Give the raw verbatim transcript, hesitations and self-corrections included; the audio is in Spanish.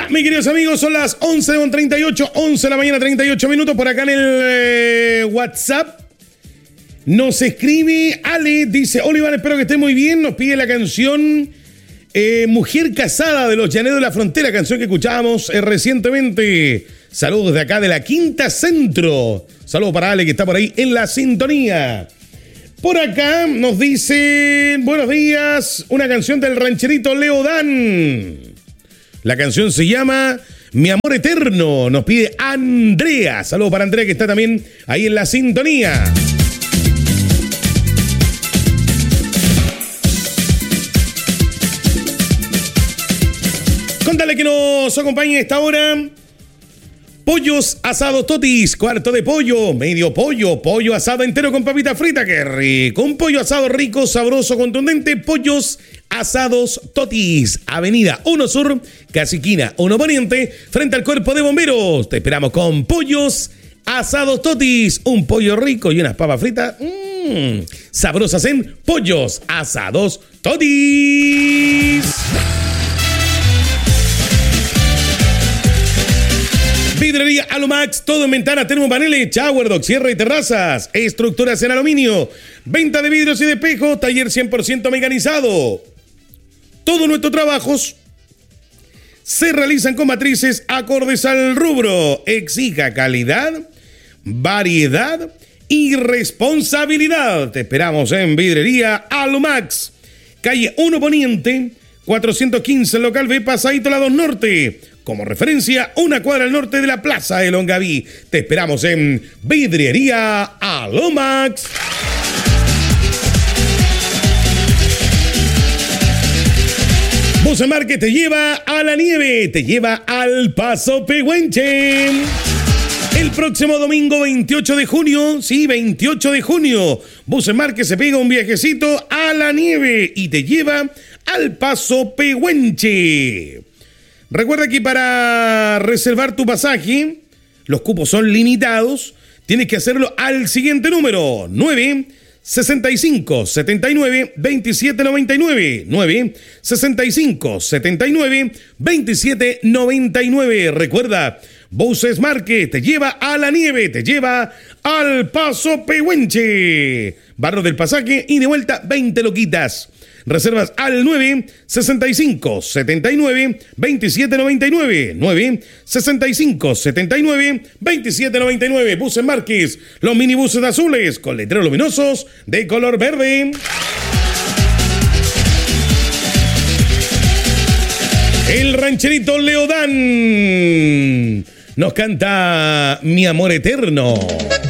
Ya, mis queridos amigos, son las once con treinta y ocho, once de la mañana, treinta y ocho minutos. Por acá en el eh, WhatsApp nos escribe Ale, dice: hola Iván, espero que esté muy bien. Nos pide la canción eh, Mujer Casada de los Llaneros de la Frontera, canción que escuchábamos eh, recientemente. Saludos de acá de la Quinta Centro. Saludos para Ale, que está por ahí en la sintonía. Por acá nos dicen: buenos días, una canción del rancherito Leodán. La canción se llama Mi Amor Eterno. Nos pide Andrea. Saludos para Andrea, que está también ahí en la sintonía. Contale que nos acompaña a esta hora Pollos Asados Totis, cuarto de pollo, medio pollo, pollo asado entero con papita frita, qué rico. Un pollo asado rico, sabroso, contundente. Pollos Asados Totis, Avenida uno Sur, Casiquina uno Poniente, frente al Cuerpo de Bomberos. Te esperamos con Pollos Asados Totis, un pollo rico y unas papas fritas mmm, sabrosas en Pollos Asados Totis. Vidrería Alumax, todo en ventanas, termopaneles, shower, dock, cierre y terrazas, estructuras en aluminio, venta de vidrios y de espejo, taller cien por ciento mecanizado. Todos nuestros trabajos se realizan con matrices acordes al rubro. Exija calidad, variedad y responsabilidad. Te esperamos en Vidrería Alumax, calle uno Poniente, cuatrocientos quince, local B, Pasadito La dos Norte. Como referencia, una cuadra al norte de la Plaza de Longaví. Te esperamos en Vidriería Alumax. Buses Market te lleva a la nieve, te lleva al Paso Pehuenche. El próximo domingo veintiocho de junio, sí, veintiocho de junio, Buses Market se pega un viajecito a la nieve y te lleva al Paso Pehuenche. Recuerda que para reservar tu pasaje, los cupos son limitados. Tienes que hacerlo al siguiente número: nueve sesenta y cinco setenta y nueve veintisiete noventa y nueve. nueve sesenta y cinco setenta y nueve veintisiete noventa y nueve. Recuerda, Buses Market te lleva a la nieve, te lleva al Paso Pehuenche. Barro del pasaje y de vuelta veinte loquitas. Reservas al nueve sesenta y cinco setenta y nueve veintisiete noventa y nueve. nueve sesenta y cinco setenta y nueve veintisiete noventa y nueve. Buses Marquis, los minibuses azules con letreros luminosos de color verde. El rancherito Leodán nos canta Mi Amor Eterno.